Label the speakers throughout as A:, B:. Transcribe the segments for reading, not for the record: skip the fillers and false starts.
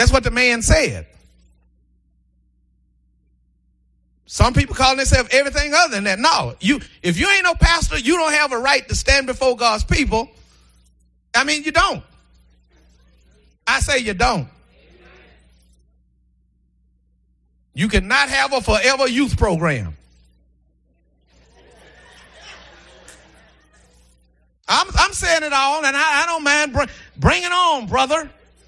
A: That's what the man said. Some people call themselves everything other than that. No, if you ain't no pastor, you don't have a right to stand before God's people. I mean, you don't. I say you don't. You cannot have a forever youth program. I'm saying it all, and I don't mind. Bring it on, brother.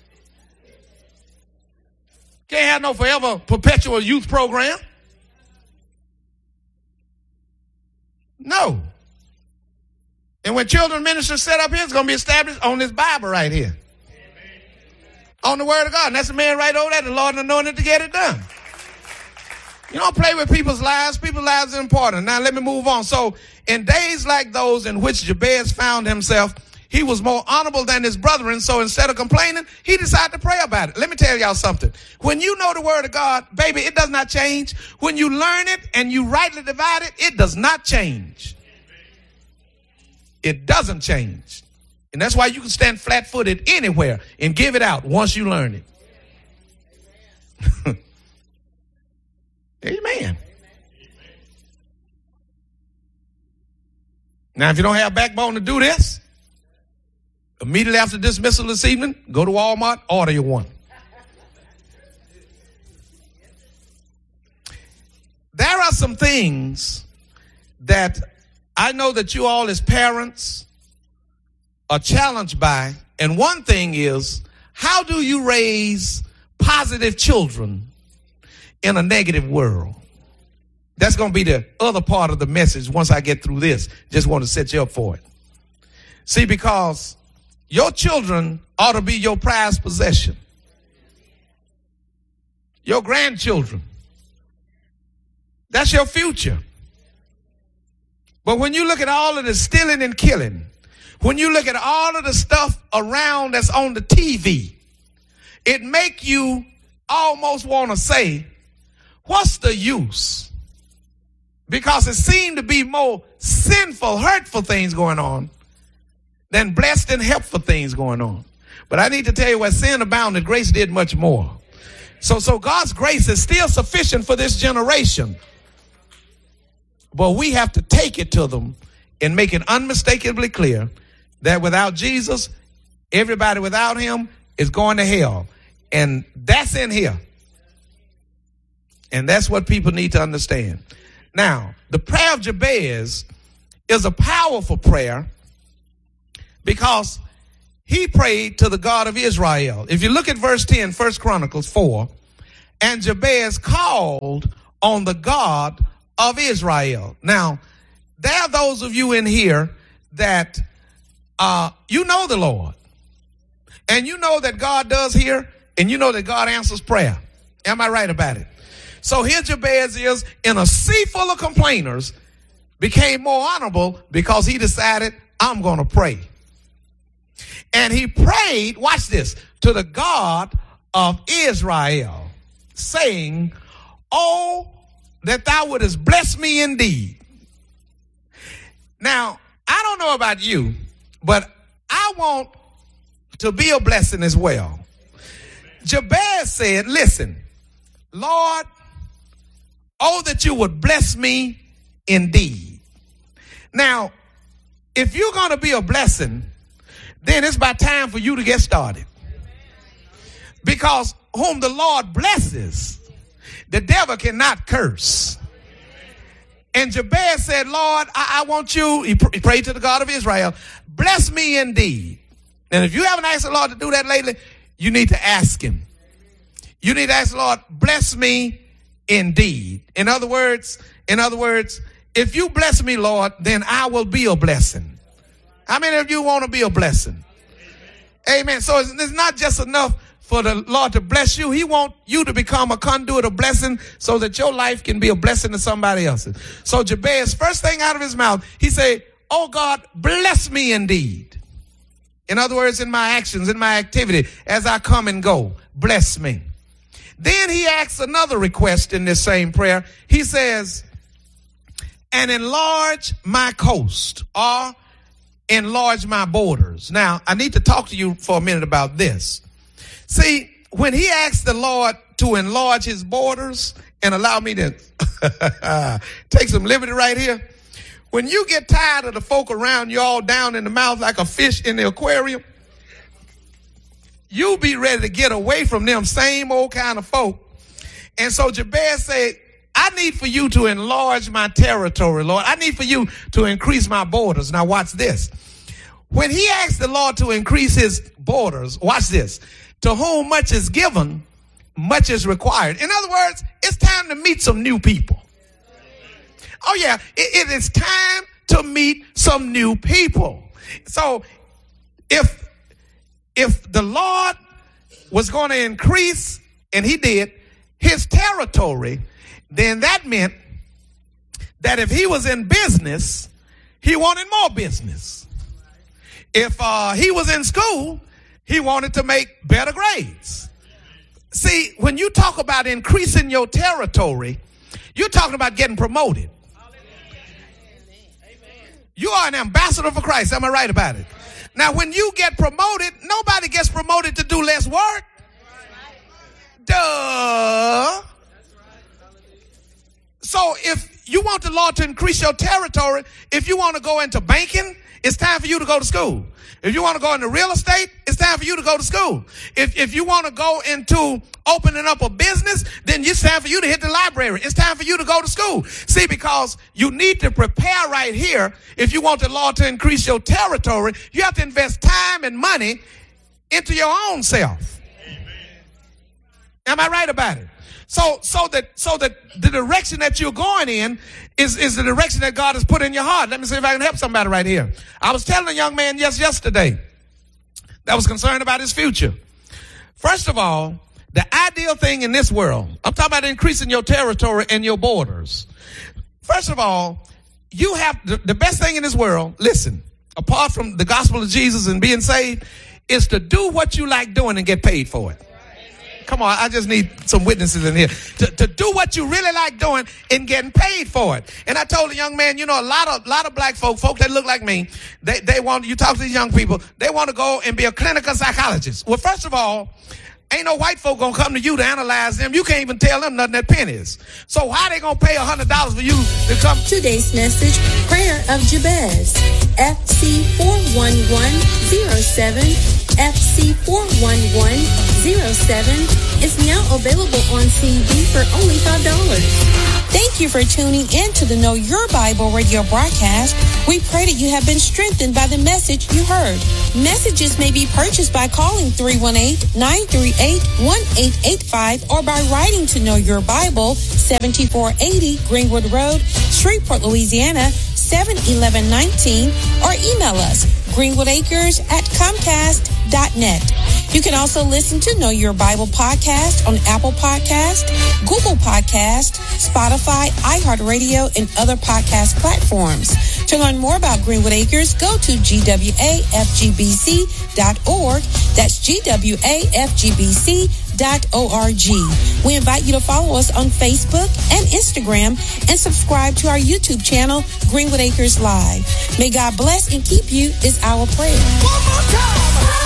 A: Can't have no forever perpetual youth program. No. And when children ministers set up here, it's going to be established on this Bible right here. Amen. On the word of God. And that's the man right over there. The Lord anointed to get it done. You don't play with people's lives. People's lives are important. Now let me move on. So in days like those in which Jabez found himself, he was more honorable than his brethren. So instead of complaining, he decided to pray about it. Let me tell y'all something. When you know the word of God, baby, it does not change. When you learn it and you rightly divide it, it does not change. It doesn't change. And that's why you can stand flat-footed anywhere and give it out once you learn it. Amen. Now, if you don't have backbone to do this, immediately after dismissal this evening, go to Walmart, order you one. There are some things that I know that you all as parents are challenged by. And one thing is, how do you raise positive children in a negative world? That's going to be the other part of the message once I get through this. Just want to set you up for it. See, because your children ought to be your prized possession. Your grandchildren. That's your future. But when you look at all of the stealing and killing, when you look at all of the stuff around that's on the TV, it make you almost want to say, what's the use? Because it seemed to be more sinful, hurtful things going on than blessed and helpful things going on. But I need to tell you, where sin abounded, grace did much more. So God's grace is still sufficient for this generation. But we have to take it to them and make it unmistakably clear that without Jesus, everybody without him is going to hell. And that's in here. And that's what people need to understand. Now, the prayer of Jabez is a powerful prayer because he prayed to the God of Israel. If you look at verse 10, 1 Chronicles 4, and Jabez called on the God of Israel. Now, there are those of you in here that you know the Lord. And you know that God does hear, and you know that God answers prayer. Am I right about it? So here Jabez is in a sea full of complainers, became more honorable because he decided, I'm going to pray. And he prayed, watch this, to the God of Israel, saying, oh, that thou wouldest bless me indeed. Now, I don't know about you, but I want to be a blessing as well. Jabez said, listen, Lord, oh, that you would bless me indeed. Now, if you're going to be a blessing, then it's about time for you to get started. Because whom the Lord blesses, the devil cannot curse. And Jabez said, Lord, I want you, he prayed to the God of Israel, bless me indeed. And if you haven't asked the Lord to do that lately, you need to ask him. You need to ask the Lord, bless me indeed. In other words, if you bless me, Lord, then I will be a blessing. How many of you want to be a blessing? Amen. So it's not just enough for the Lord to bless you. He wants you to become a conduit of blessing so that your life can be a blessing to somebody else's. So Jabez, first thing out of his mouth, he said, oh God, bless me indeed. In other words, in my actions, in my activity, as I come and go, bless me. Then he asks another request in this same prayer. He says, and enlarge my coast, or enlarge my borders. Now, I need to talk to you for a minute about this. See, when he asked the Lord to enlarge his borders and allow me to take some liberty right here, when you get tired of the folk around you all down in the mouth like a fish in the aquarium, you be ready to get away from them same old kind of folk. And so Jabez said, I need for you to enlarge my territory, Lord. I need for you to increase my borders. Now watch this. When he asked the Lord to increase his borders, watch this. To whom much is given, much is required. In other words, it's time to meet some new people. Oh yeah, it is time to meet some new people. So if the Lord was going to increase, and he did, his territory, then that meant that if he was in business, he wanted more business. If he was in school, he wanted to make better grades. See, when you talk about increasing your territory, you're talking about getting promoted. You are an ambassador for Christ. Am I right about it? Now, when you get promoted, nobody gets promoted to do less work. Duh. So if you want the Lord to increase your territory, if you want to go into banking, it's time for you to go to school. If you want to go into real estate, it's time for you to go to school. If you want to go into opening up a business, then it's time for you to hit the library. It's time for you to go to school. See, because you need to prepare right here. If you want the Lord to increase your territory, you have to invest time and money into your own self. Am I right about it? So that the direction that you're going in is the direction that God has put in your heart. Let me see if I can help somebody right here. I was telling a young man yesterday that was concerned about his future. First of all, the ideal thing in this world, I'm talking about increasing your territory and your borders. First of all, you have the best thing in this world, listen, apart from the gospel of Jesus and being saved, is to do what you like doing and get paid for it. Come on, I just need some witnesses in here. To do what you really like doing and getting paid for it. And I told the young man, you know, a lot of black folk that look like me, they want, you talk to these young people, they want to go and be a clinical psychologist. Well, first of all, ain't no white folk gonna come to you to analyze them. You can't even tell them nothing that pennies. So how they gonna pay $100 for you to come?
B: Today's message, Prayer of Jabez, FC 41107. FC 41107 is now available on CD for only $5. Thank you for tuning in to the Know Your Bible radio broadcast. We pray that you have been strengthened by the message you heard. Messages may be purchased by calling 318-938-1885 or by writing to Know Your Bible, 7480 Greenwood Road, Shreveport, Louisiana, 71119, or email us, greenwoodacres@comcast.net. You can also listen to Know Your Bible podcast on Apple Podcast, Google Podcast, Spotify, iHeartRadio, and other podcast platforms. To learn more about Greenwood Acres, go to gwafgbc.org. That's gwafgbc.org. We invite you to follow us on Facebook and Instagram and subscribe to our YouTube channel, Greenwood Acres Live. May God bless and keep you is our prayer.
C: One more time.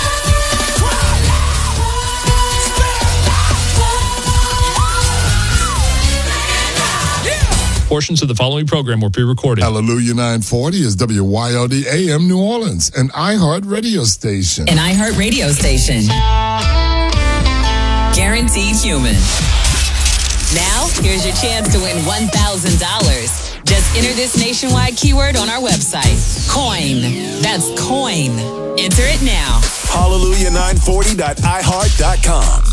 D: Portions of the following program were pre-recorded.
E: Hallelujah 940 is WYLD AM New Orleans, an iHeart radio station.
F: An iHeart radio station. Guaranteed human. Now, here's your chance to win $1,000. Just enter this nationwide keyword on our website. Coin. That's coin. Enter it now.
C: Hallelujah940.iheart.com.